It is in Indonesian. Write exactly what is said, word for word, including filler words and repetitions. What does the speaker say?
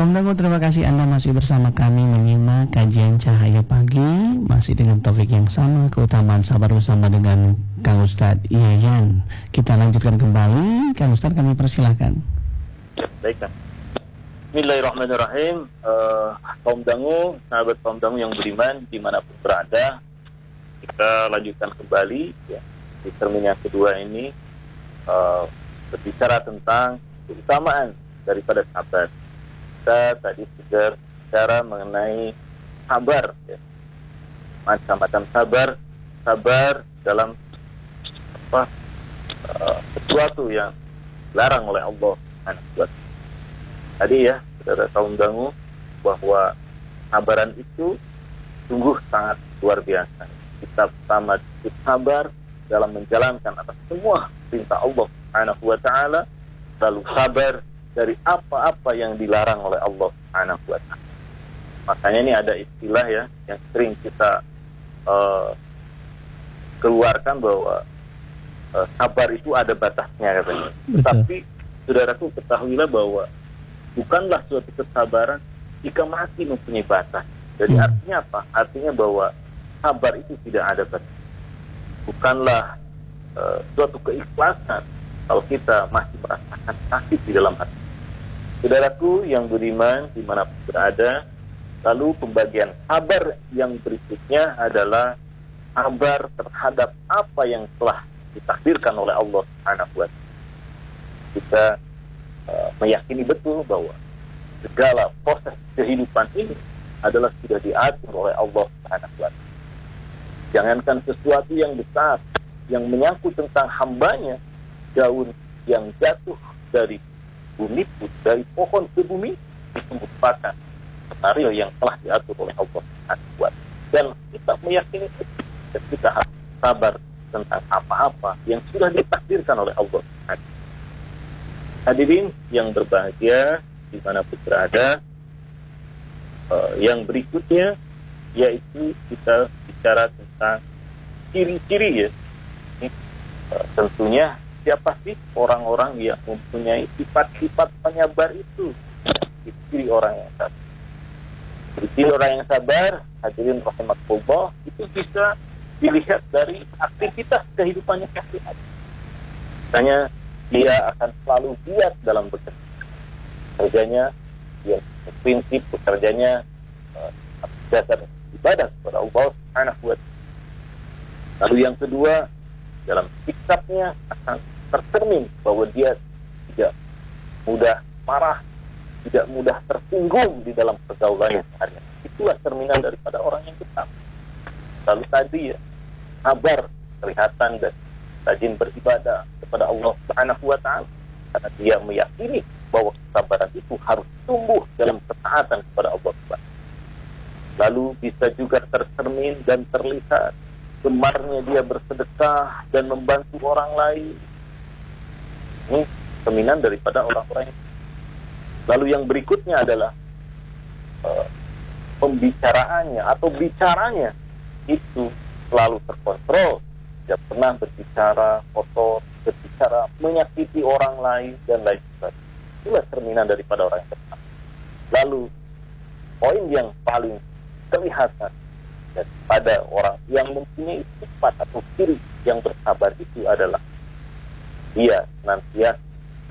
Kaum Dangu, terima kasih Anda masih bersama kami menyimak kajian Cahaya Pagi, masih dengan topik yang sama, keutamaan sabar bersama dengan Kang Ustadz Yayan. Kita lanjutkan kembali, Kang Ustadz, kami persilahkan. Baik, Bismillahirrahmanirrahim. uh, Kaum Dangu, sahabat kaum Dangu yang beriman dimanapun berada, kita lanjutkan kembali ya, di termin yang kedua ini, uh, berbicara tentang keutamaan daripada sabar. Kita tadi sudah bicara mengenai sabar ya. Macam-macam sabar, sabar dalam apa uh, sesuatu yang dilarang oleh Allah. Tadi ya, saudara kaum Dangu, bahwa sabaran itu sungguh sangat luar biasa. Kita pertama sabar dalam menjalankan atas semua perintah Allah Subhanahu wa taala, lalu sabar dari apa-apa yang dilarang oleh Allah Subhanahu wa taala. Makanya ini ada istilah ya yang sering kita uh, keluarkan bahwa uh, sabar itu ada batasnya katanya. Tetapi saudaraku ketahuilah bahwa bukanlah suatu kesabaran jika masih mempunyai batas. Jadi hmm. artinya apa? Artinya bahwa sabar itu tidak ada batas. Bukanlah uh, suatu keikhlasan kalau kita masih merasakan sakit di dalam hati. Saudaraku yang beriman dimanapun berada, lalu pembagian sabar yang berikutnya adalah sabar terhadap apa yang telah ditakdirkan oleh Allah Subhanahu wa taala. Kita uh, meyakini betul bahwa segala proses kehidupan ini adalah sudah diatur oleh Allah Subhanahu wa taala. Jangankan sesuatu yang besar yang menyangkut tentang hambanya, daun yang jatuh dari bumi pun, dari pohon ke bumi, itu merupakan skenario yang telah diatur oleh Allah Subhanahu wa taala. Dan kita meyakini itu, dan kita harus sabar tentang apa-apa yang sudah ditakdirkan oleh Allah Subhanahu wa taala. Hadirin yang berbahagia dimanapun berada, uh, yang berikutnya yaitu kita bicara tentang ciri-ciri ya. Ini, uh, tentunya siapa sih orang-orang yang mempunyai sifat-sifat penyabar itu? Ciri orang yang sabar. Ciri orang yang sabar, hadirin rahimakumullah, itu bisa dilihat dari aktivitas kehidupannya sehari-hari. Misalnya dia akan selalu giat dalam bekerja. Kerjanya, dia prinsip bekerjanya uh, dasar ibadah kepada Allah Subhanahu wa taala. Lalu yang kedua, dalam sikapnya akan tercermin bahwa dia tidak mudah marah, tidak mudah tersinggung di dalam pergaulannya sehari-hari. Itulah cerminan daripada orang yang benar. Lalu tadi ya, sabar kelihatan dan rajin beribadah kepada Allah Subhanahu wa taala karena dia meyakini bahwa kesabaran itu harus tumbuh dalam ketaatan kepada Allah Subhanahu wa taala. Lalu bisa juga tercermin dan terlihat gemarnya dia bersedekah dan membantu orang lain. Ini cerminan daripada orang-orang yang. Lalu yang berikutnya adalah uh, pembicaraannya atau bicaranya itu selalu terkontrol, tidak pernah berbicara kotor, berbicara menyakiti orang lain dan lain sebagainya. Itulah cerminan daripada orang yang benar. Lalu poin yang paling kelihatan pada orang yang mempunyai sifat atau ciri yang bersabar itu adalah dia senantiasa